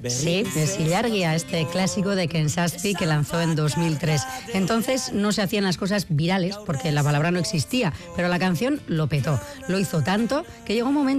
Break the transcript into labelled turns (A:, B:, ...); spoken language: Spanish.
A: Sí, de Sillarguia, este clásico de Ken Saspi que lanzó en 2003. Entonces no se hacían las cosas virales porque la palabra no existía, pero la canción lo petó. Lo hizo tanto que llegó un momento